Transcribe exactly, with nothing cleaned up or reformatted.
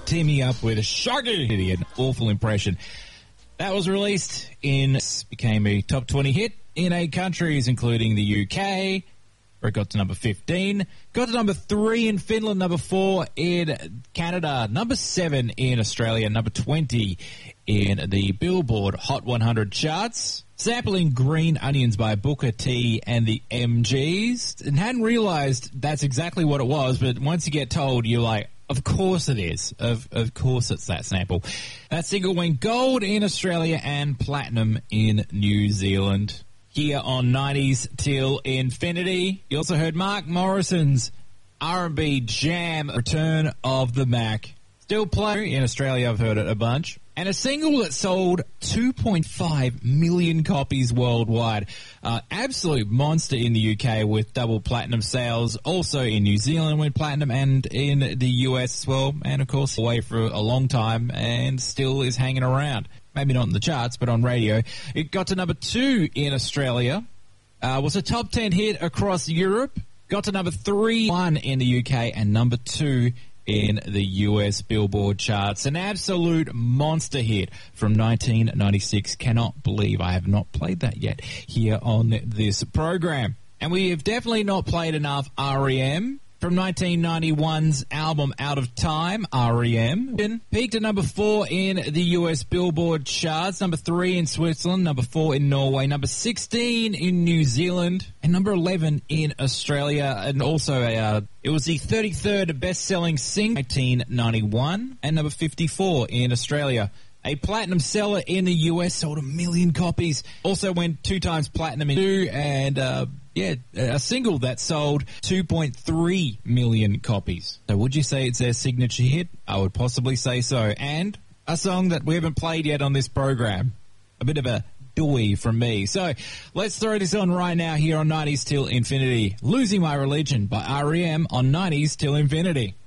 teaming up with Shaggy, an awful impression. That was released in, became a top twenty hit in eight countries, including the U K, where it got to number fifteen, got to number three in Finland, number four in Canada, number seven in Australia, number twenty in the Billboard Hot one hundred charts. Sampling Green Onions by Booker T and the M Gs. And hadn't realized that's exactly what it was, but once you get told, you're like, of course it is. Of of course it's that sample. That single went gold in Australia and platinum in New Zealand. Here on nineties Till Infinity, you also heard Mark Morrison's R and B jam, Return of the Mac. Still playing in Australia, I've heard it a bunch. And a single that sold two point five million copies worldwide. Uh, absolute monster in the U K with double platinum sales. Also in New Zealand went platinum and in the U S as well. And of course away for a long time and still is hanging around. Maybe not in the charts, but on radio. It got to number two in Australia. Uh, was a top ten hit across Europe. Got to number three, one in the U K and number two in the U S Billboard charts. An absolute monster hit from nineteen ninety-six. Cannot believe I have not played that yet here on this program. And we have definitely not played enough R E M. From nineteen ninety-one's album Out of Time, R E M. Peaked at number four in the U S Billboard charts, number three in Switzerland, number four in Norway, number sixteen in New Zealand, and number eleven in Australia. And also, uh, it was the thirty-third best-selling single in nineteen ninety-one, and number fifty-four in Australia. A platinum seller in the U S, sold a million copies. Also went two times platinum in two, and uh, yeah, a single that sold two point three million copies. So would you say it's their signature hit? I would possibly say so. And a song that we haven't played yet on this program. A bit of a doy from me. So let's throw this on right now here on nineties Till Infinity. Losing My Religion by R E M on nineties Till Infinity.